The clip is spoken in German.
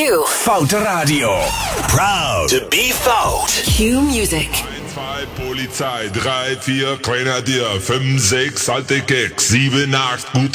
Q. Foute Radio. Proud to be Fout. Q Music. 2 Polizei, 3, 4 Grenadier, 5, 6 alte Keks, 7, 8 gut